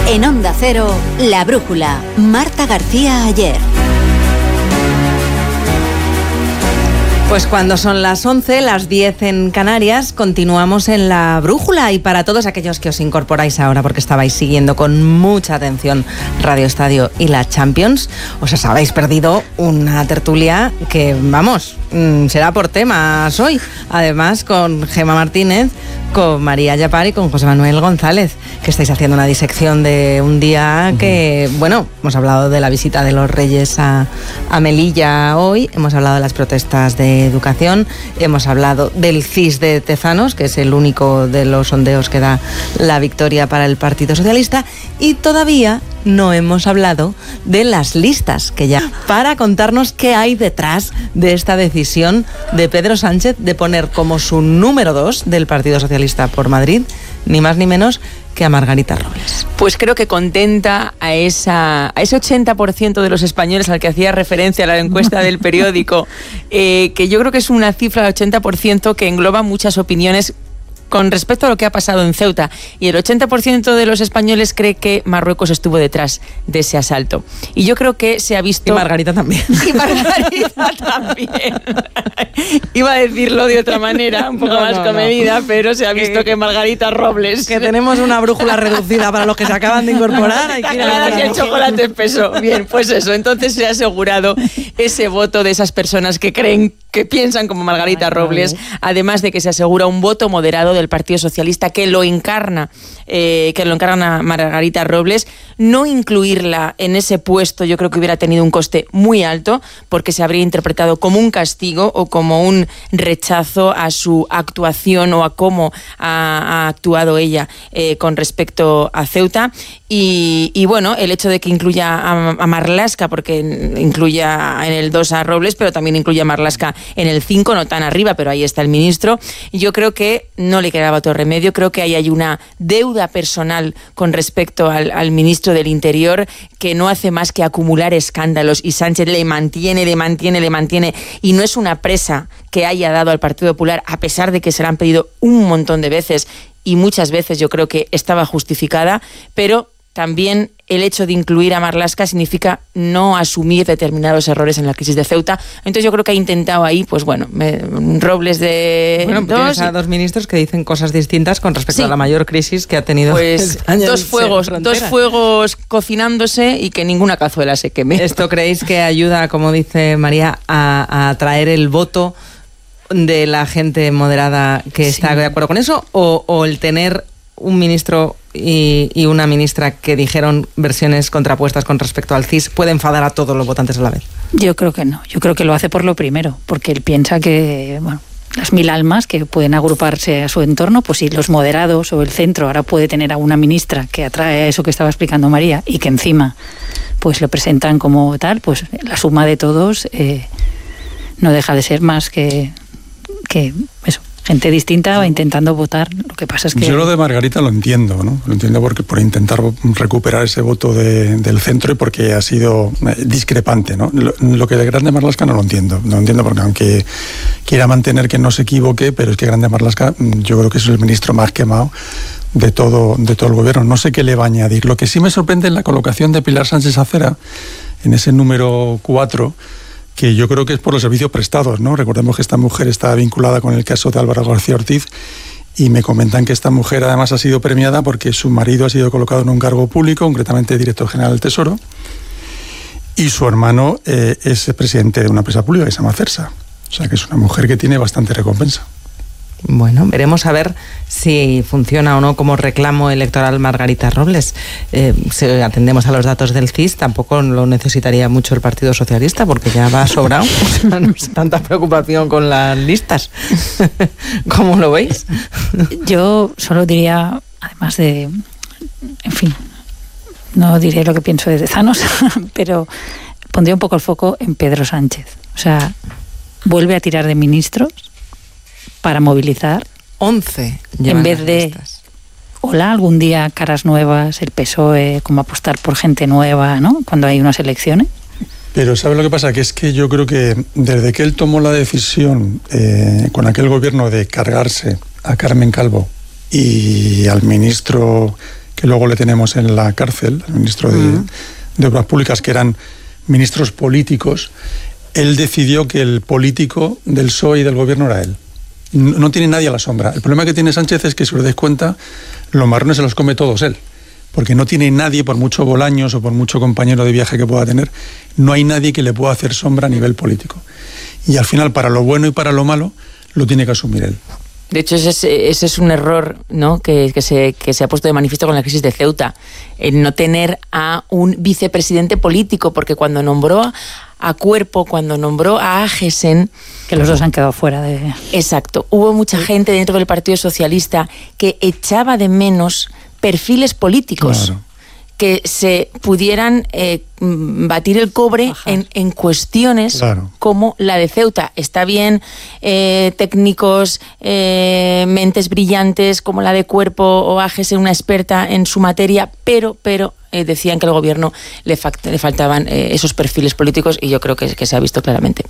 En Onda Cero, La Brújula, Marta García Aller. Pues cuando son las 11, las 10 en Canarias, continuamos en La Brújula. Y para todos aquellos que os incorporáis ahora porque estabais siguiendo con mucha atención Radio Estadio y la Champions, os habéis perdido una tertulia que, vamos, será por temas hoy. Además, con Gemma Martínez, con María Yapar y con José Manuel González, que estáis haciendo una disección de un día que, bueno, hemos hablado de la visita de los Reyes a Melilla hoy, hemos hablado de las protestas de educación, hemos hablado del CIS de Tezanos, que es el único de los sondeos que da la victoria para el Partido Socialista, y todavía no hemos hablado de las listas, que ya, para contarnos qué hay detrás de esta decisión de Pedro Sánchez de poner como su número 2 del Partido Socialista por Madrid, ni más ni menos que a Margarita Robles. Pues creo que contenta a ese 80% de los españoles al que hacía referencia la encuesta del periódico, que yo creo que es una cifra de 80% que engloba muchas opiniones con respecto a lo que ha pasado en Ceuta, y el 80% de los españoles cree que Marruecos estuvo detrás de ese asalto. Y yo creo que se ha visto... Y Margarita también. Y Margarita también. Iba a decirlo de otra manera, un poco más comedida, pero se ha visto que Margarita Robles... Que tenemos una brújula reducida para los que se acaban de incorporar. Hay que el chocolate espeso. Bien, pues eso. Entonces se ha asegurado ese voto de esas personas que creen, que piensan como Margarita Robles, además de que se asegura un voto moderado del Partido Socialista que lo encarna Margarita Robles. No incluirla en ese puesto yo creo que hubiera tenido un coste muy alto, porque se habría interpretado como un castigo o como un rechazo a su actuación o a cómo ha actuado ella con respecto a Ceuta. Y bueno, el hecho de que incluya a Marlaska, porque incluya en el 2 a Robles, pero también incluye a Marlaska en el 5, no tan arriba, pero ahí está el ministro. Yo creo que no le quedaba otro remedio. Creo que ahí hay una deuda personal con respecto al ministro del Interior, que no hace más que acumular escándalos, y Sánchez le mantiene, y no es una presa que haya dado al Partido Popular, a pesar de que se la han pedido un montón de veces, y muchas veces yo creo que estaba justificada, pero también el hecho de incluir a Marlaska significa no asumir determinados errores en la crisis de Ceuta. Entonces yo creo que ha intentado ahí, pues bueno, Robles de... Bueno, tienes a dos ministros que dicen cosas distintas con respecto a la mayor crisis que ha tenido España. Dos fuegos cocinándose y que ninguna cazuela se queme. ¿Esto creéis que ayuda, como dice María, a atraer el voto de la gente moderada que está de acuerdo con eso? ¿O el tener un ministro y una ministra que dijeron versiones contrapuestas con respecto al CIS puede enfadar a todos los votantes a la vez? Yo creo que no. Yo creo que lo hace por lo primero, porque él piensa que, bueno, las 1000 almas que pueden agruparse a su entorno, pues si los moderados o el centro ahora puede tener a una ministra que atrae a eso que estaba explicando María, y que encima pues lo presentan como tal, pues la suma de todos no deja de ser más que eso. Gente distinta va intentando votar. Lo que pasa es que... Yo lo de Margarita lo entiendo, ¿no? Lo entiendo porque por intentar recuperar ese voto del centro y porque ha sido discrepante, ¿no? Lo que de Grande Marlaska no lo entiendo. No lo entiendo porque aunque quiera mantener que no se equivoque, pero es que Grande Marlaska yo creo que es el ministro más quemado de todo el gobierno. No sé qué le va a añadir. Lo que sí me sorprende es la colocación de Pilar Sánchez Acera en ese número 4, que yo creo que es por los servicios prestados, ¿no? Recordemos que esta mujer está vinculada con el caso de Álvaro García Ortiz, y me comentan que esta mujer además ha sido premiada porque su marido ha sido colocado en un cargo público, concretamente director general del Tesoro, y su hermano es presidente de una empresa pública que se llama Cersa. O sea que es una mujer que tiene bastante recompensa. Bueno, veremos a ver si funciona o no como reclamo electoral Margarita Robles. Si atendemos a los datos del CIS, tampoco lo necesitaría mucho el Partido Socialista, porque ya va sobrado. O sea, no es tanta preocupación con las listas. ¿Cómo lo veis? Yo solo diría, además de... En fin, no diré lo que pienso de Tezanos, pero pondría un poco el foco en Pedro Sánchez. O sea, vuelve a tirar de ministros para movilizar 11 en vez de hola, algún día caras nuevas, el PSOE, como apostar por gente nueva, ¿no? Cuando hay unas elecciones. Pero ¿sabes lo que pasa? Que es que yo creo que desde que él tomó la decisión con aquel gobierno de cargarse a Carmen Calvo y al ministro que luego le tenemos en la cárcel, el ministro de Obras Públicas, que eran ministros políticos, él decidió que el político del PSOE y del gobierno era él. No tiene nadie a la sombra. El problema que tiene Sánchez es que, si os dais cuenta, los marrones se los come todos él. Porque no tiene nadie, por mucho Bolaños o por mucho compañero de viaje que pueda tener, no hay nadie que le pueda hacer sombra a nivel político. Y al final, para lo bueno y para lo malo, lo tiene que asumir él. De hecho, ese es un error, ¿no?, que se ha puesto de manifiesto con la crisis de Ceuta, el no tener a un vicepresidente político, porque cuando nombró a Cuerpo, cuando nombró a Agesen... Que los dos han quedado fuera de... Exacto. Hubo mucha gente dentro del Partido Socialista que echaba de menos perfiles políticos. Claro. Que se pudieran batir el cobre en cuestiones como la de Ceuta. Está bien técnicos, mentes brillantes como la de Cuerpo o Agesen, una experta en su materia, pero decían que al gobierno le faltaban esos perfiles políticos, y yo creo que se ha visto claramente.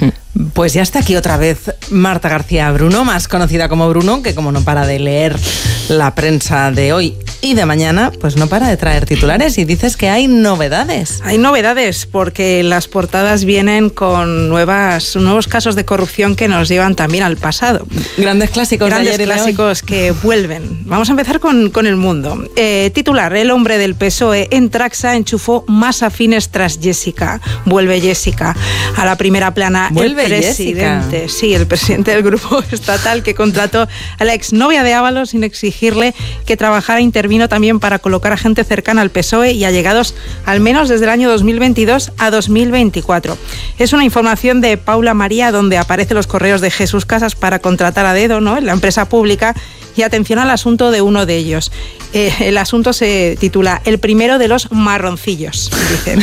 Pues ya está aquí otra vez Marta García Bruno, más conocida como Bruno, que como no para de leer la prensa de hoy y de mañana, pues no para de traer titulares, y dices que hay novedades. Hay novedades porque las portadas vienen con nuevos casos de corrupción que nos llevan también al pasado. Grandes clásicos de ayer y clásicos que vuelven. Vamos a empezar con El Mundo. Titular: el hombre del PSOE en Traxa enchufó más afines tras Jessica. Vuelve Jessica a la primera plana. ¿Vuelve el presidente, Jessica? Sí, el presidente del grupo estatal que contrató a la exnovia de Ábalos sin exigirle que trabajara, intervino también para colocar a gente cercana al PSOE y allegados al menos desde el año 2022 a 2024. Es una información de Paula María donde aparecen los correos de Jesús Casas para contratar a dedo, ¿no?, en la empresa pública. Y atención al asunto de uno de ellos. El asunto se titula El primero de los marroncillos, dicen.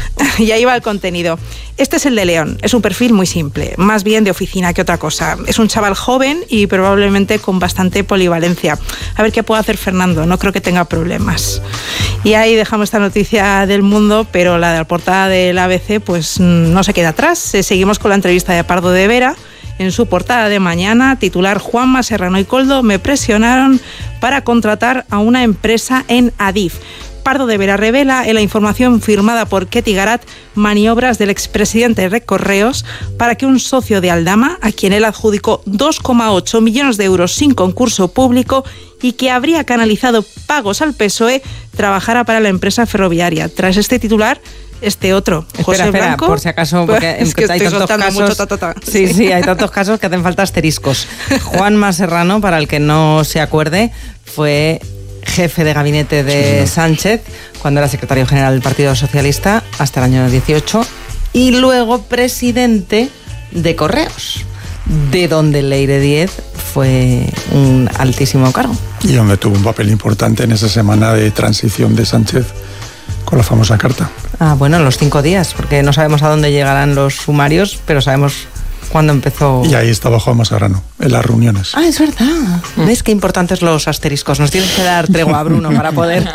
Y ahí va el contenido. Este es el de León. Es un perfil muy simple, más bien de oficina que otra cosa. Es un chaval joven y probablemente con bastante polivalencia. A ver qué puede hacer Fernando, no creo que tenga problemas. Y ahí dejamos esta noticia del Mundo, pero la de la portada del ABC pues no se queda atrás. Seguimos con la entrevista de Pardo de Vera. En su portada de mañana, titular: Juanma, Serrano y Koldo me presionaron para contratar a una empresa en Adif. Pardo de Vera revela en la información firmada por Ketty Garat maniobras del expresidente de Correos para que un socio de Aldama, a quien él adjudicó 2,8 millones de euros sin concurso público y que habría canalizado pagos al PSOE, trabajara para la empresa ferroviaria. Tras este titular, este otro, José Blanco, por si acaso, porque es que hay tantos casos, mucho Sí, hay tantos casos que hacen falta asteriscos. Juanma Serrano, para el que no se acuerde, fue jefe de gabinete de Sánchez cuando era secretario general del Partido Socialista hasta el año 18, y luego presidente de Correos, de donde Leire Díez fue un altísimo cargo. Y donde tuvo un papel importante en esa semana de transición de Sánchez con la famosa carta. Bueno, los 5 días, porque no sabemos a dónde llegarán los sumarios, pero sabemos cuándo empezó. Y ahí estaba Juanma Serrano, en las reuniones. Es verdad. ¿Ves qué importantes los asteriscos? Nos tienes que dar tregua, Bruno, para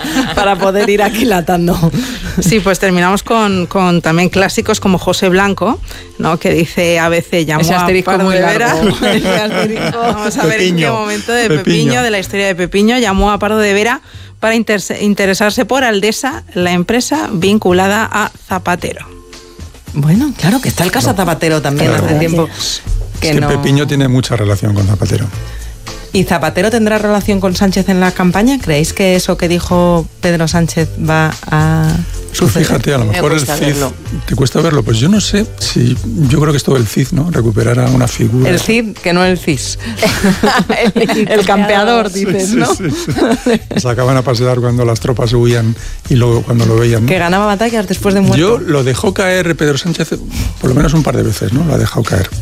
poder ir aquilatando. Sí, pues terminamos con también clásicos como José Blanco, ¿no?, que dice ABC llamó ese asterisco a Pardo de Vera. Vamos a ver en qué momento de Pepiño, de la historia de Pepiño, llamó a Pardo de Vera para interesarse por Aldesa, la empresa vinculada a Zapatero. Bueno, claro, que está el caso Zapatero también, hace tiempo que no. Pepiño tiene mucha relación con Zapatero. ¿Y Zapatero tendrá relación con Sánchez en la campaña? ¿Creéis que eso que dijo Pedro Sánchez va a suceder? Fíjate, a lo mejor el CID te cuesta verlo. Pues yo no sé si... Yo creo que es todo el CID, ¿no? Recuperar a una figura... El CID, que no el CIS. el campeador, dices, ¿no? Sí. Sacaban a pasear cuando las tropas huían y luego cuando lo veían, ¿no? Que ganaba batallas después de muerto. Yo lo dejó caer Pedro Sánchez por lo menos un par de veces, ¿no? Lo ha dejado caer.